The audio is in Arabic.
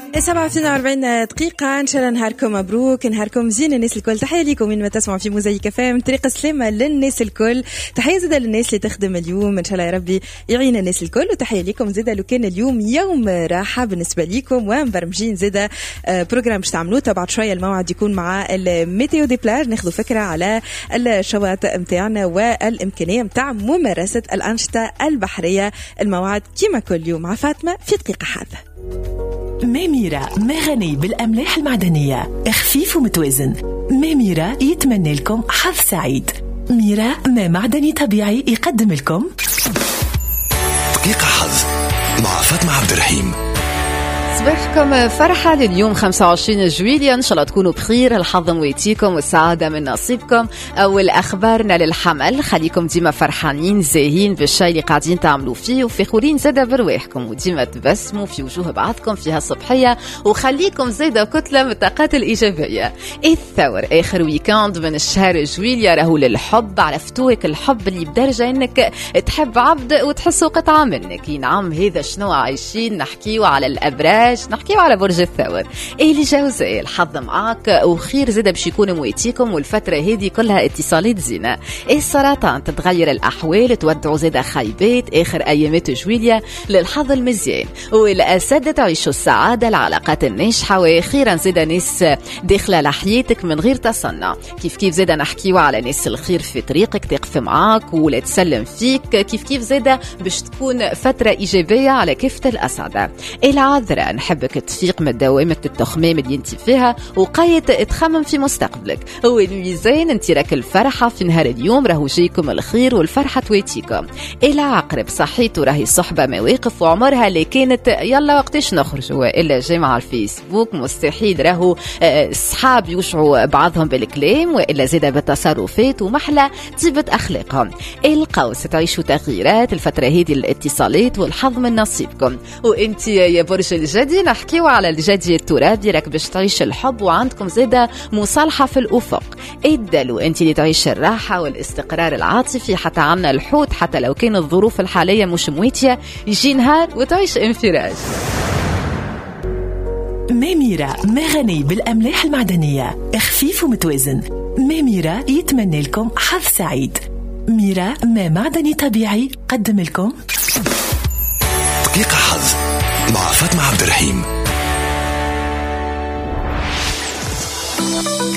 47 دقيقة. إن شاء الله نهاركم مبروك، نهاركم زين الناس الكل. تحية لكم من ما تسمعوا في موزايك فام. طريقة سلامة للناس الكل. تحية زيادة للناس اللي تخدم اليوم، إن شاء الله يا ربي يعين الناس الكل. وتحية لكم زيادة لو كان اليوم يوم راحة بالنسبة لكم ومبرمجين زيادة بروجرام باش تعملوه. بعد شوية الموعد يكون مع الميتيو دي بلاج، ناخذوا فكرة على الشواطئ متاعنا والإمكانية متاع ممارسة الأنشطة البحرية. الموعد كما كل يوم مع فاطمة في دقيقة حاضة. ماميرا ما غني بالأملاح المعدنية، خفيف ومتوازن. ماميرا يتمنى لكم حظ سعيد. ميرا ما معدني طبيعي يقدم لكم دقيقة حظ مع فاطمة عبد الرحيم. صباحكم فرحة لليوم 25 جويلية، إن شاء الله تكونوا بخير. الحظ مويتيكم والسعادة من نصيبكم. أول أخبارنا للحمل، خليكم ديما فرحانين زاهين بالشيء اللي قاعدين تعملوا فيه وفخورين زادة برواحكم، وديما تبسموا في وجوه بعضكم فيها الصبحية، وخليكم زادة كتلة من الطاقات الإيجابية. الثور آخر ويكاند من الشهر جويلية راهو للحب. عرفتوك الحب اللي بدرجة إنك تحب عبد وتحسه قطعة منك. نعم هذا شنو عايشين نحكيو على الأبراج، نحكيو على برج الثور. اللي جوزاء الحظ معاك وخير زيادة باش يكون مويتيكم، والفترة هذه كلها اتصالات زينة. السرطان تتغير الأحوال، تودعوا زيادة خيبات آخر أيامات جويلية للحظ المزيان. والأسد تعيشوا السعادة، العلاقات الناجحة، وأخيرا زيادة ناس داخلة لحياتك من غير تصنع. كيف زيادة نحكيو على ناس الخير في طريقك تقف معاك ولا تسلم فيك. كيف زيادة باش تكون فترة إيجابية على كافة الأسعدة. العذراء نحبك تفيق من دوامة التخمام اللي انت فيها وقاية تخمم في مستقبلك. والميزان انت راك الفرحة في نهار اليوم، راهو جايكم الخير والفرحة تويتيكم. العقرب صحيته راهي صحبة مواقف وعمرها اللي كانت يلا وقتاش نخرجوا إلا جمع الفيسبوك. مستحيل راهو صحاب يوشعوا بعضهم بالكلام وإلا زيادة بالتصرفات ومحلى طيبة أخلاقهم. القوس تعيشوا تغييرات الفترة هذه، الاتصالات والحظ من نصيبكم. وانت يا برج الجدي نحكيو على الجدي الترابي، راك باش تعيش الحب وعندكم زيادة مصالحة في الأفق. الدلو انت اللي تعيش الراحة والاستقرار العاطفي، حتى عنا الحوت حتى لو كان الظروف الحالية مش مويتية يجي نهار وتعيش انفراج. ماميرا ما غني بالأملاح المعدنية، خفيف ومتوازن. ماميرا يتمنى لكم حظ سعيد. ميرا ما معدني طبيعي قدم لكم دقيقة حظ مع فاطمة عبد الرحيم.